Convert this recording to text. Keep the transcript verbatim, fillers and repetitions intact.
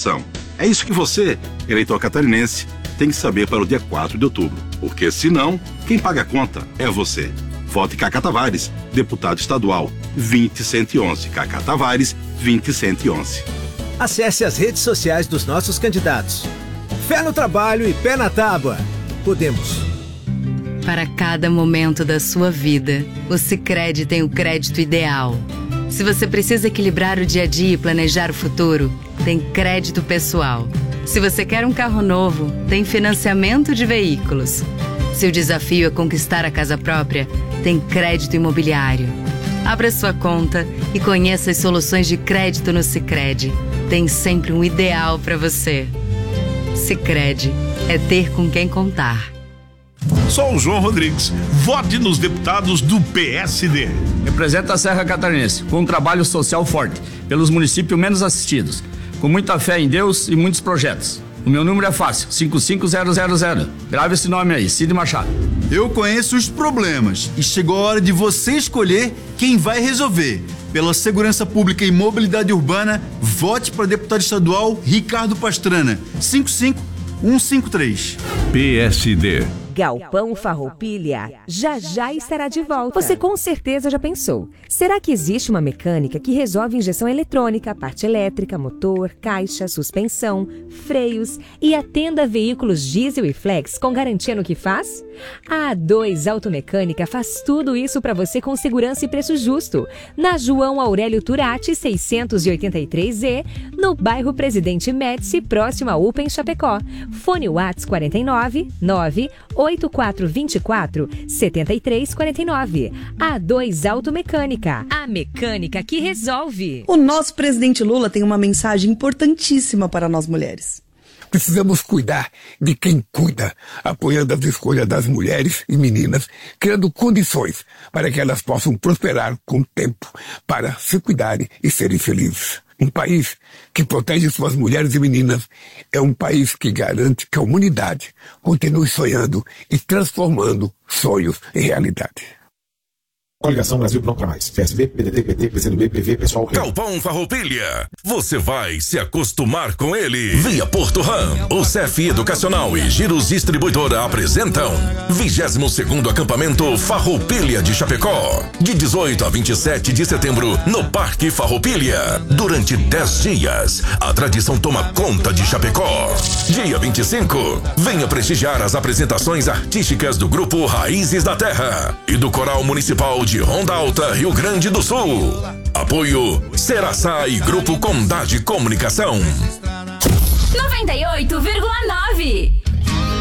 eleição. É isso que você, eleitor catarinense, tem que saber para o dia quatro de outubro. Porque senão, quem paga a conta é você. Vote Cacá Tavares, deputado estadual, vinte cento e onze. Cacá Tavares, vinte cento e onze. Acesse as redes sociais dos nossos candidatos. Fé no trabalho e pé na tábua. Podemos. Para cada momento da sua vida, o Sicredi tem o crédito ideal. Se você precisa equilibrar o dia a dia e planejar o futuro, tem crédito pessoal. Se você quer um carro novo, tem financiamento de veículos. Se o desafio é conquistar a casa própria, tem crédito imobiliário. Abra sua conta e conheça as soluções de crédito no Sicredi. Tem sempre um ideal para você. Sicredi é ter com quem contar. Sou o João Rodrigues. Vote nos deputados do P S D. Representa a Serra Catarinense com um trabalho social forte pelos municípios menos assistidos, com muita fé em Deus e muitos projetos. O meu número é fácil, cinco cinco zero zero zero. Grave esse nome aí, Cid Machado. Eu conheço os problemas e chegou a hora de você escolher quem vai resolver. Pela segurança pública e mobilidade urbana, vote para deputado estadual Ricardo Pastrana, cinco cinco um cinco três. P S D. Galpão Farroupilha já já estará de volta. Você com certeza já pensou, será que existe uma mecânica que resolve injeção eletrônica, parte elétrica, motor, caixa, suspensão, freios e atenda veículos diesel e flex com garantia no que faz? A A dois Automecânica faz tudo isso para você com segurança e preço justo. Na João Aurélio Turati, seiscentos e oitenta e três E, no bairro Presidente Médici, próximo a U P A em Chapecó. Fone WhatsApp quarenta e nove, nove oito quatro dois quatro, sete três quatro nove. A dois Automecânica, a mecânica que resolve. O nosso presidente Lula tem uma mensagem importantíssima para nós mulheres. Precisamos cuidar de quem cuida, apoiando as escolhas das mulheres e meninas, criando condições para que elas possam prosperar com o tempo, para se cuidarem e serem felizes. Um país que protege suas mulheres e meninas é um país que garante que a humanidade continue sonhando e transformando sonhos em realidade. Coligação Brasil Pronto pra Mais. P S B, P D T, P T, P C do B, P V, Pessoal. Galpão Farroupilha. Você vai se acostumar com ele. Via Porto Ram, o C F Educacional e Giros Distribuidora apresentam vigésimo segundo acampamento Farroupilha de Chapecó. De dezoito a vinte e sete de setembro, no Parque Farroupilha. Durante dez dias, a tradição toma conta de Chapecó. Dia vinte e cinco, venha prestigiar as apresentações artísticas do grupo Raízes da Terra e do Coral Municipal de Ronda Alta, Rio Grande do Sul. Apoio Seraçá e Grupo Condade Comunicação. noventa e oito vírgula